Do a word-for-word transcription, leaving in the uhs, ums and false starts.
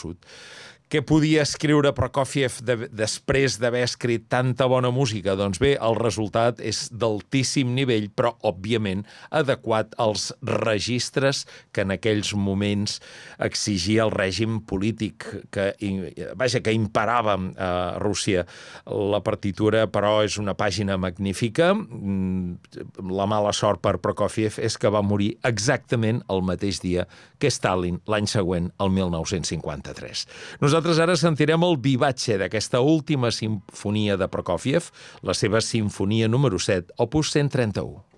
tossut. Què podia escriure Prokofiev de, després d'haver escrit tanta bona música? Doncs bé, el resultat és d'altíssim nivell, però, òbviament, adequat als registres que en aquells moments exigia el règim polític que, vaja, que imperava a Rússia. La partitura, però, és una pàgina magnífica. La mala sort per Prokofiev és que va morir exactament el mateix dia que Stalin, l'any següent, el mil nou-cents cinquanta-tres. Nosaltres ara sentirem el vivatge d'aquesta última simfonia de Prokofiev, la seva sinfonia número set, opus cent trenta-u.